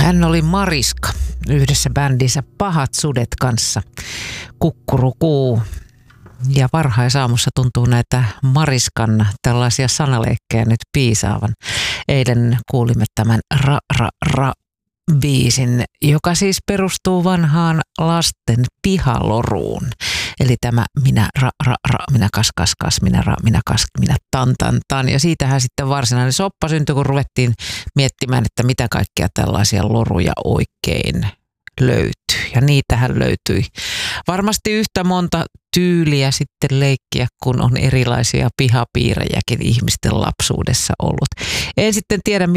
Hän oli Mariska yhdessä bändissä Pahat sudet kanssa. Kukkurukuu. Ja varhaisaamussa tuntuu näitä Mariskan tällaisia sanaleikkejä nyt piisaavan. Eilen kuulimme tämän biisin, joka siis perustuu vanhaan lasten pihaloruun. Eli tämä minä minä kas, minä kas, minä tan. Ja siitähän sitten varsinainen soppa syntyi, kun ruvettiin miettimään, että mitä kaikkia tällaisia loruja oikein löytyy. Ja niitähän löytyi varmasti yhtä monta tyyliä sitten leikkiä, kun on erilaisia pihapiirejäkin ihmisten lapsuudessa ollut. En sitten tiedä,